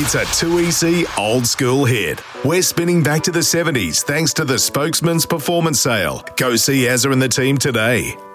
It's a 2EC old school hit. We're spinning back to the 70s thanks to the Spokesman's Performance Sale. Go see Azza and the team today.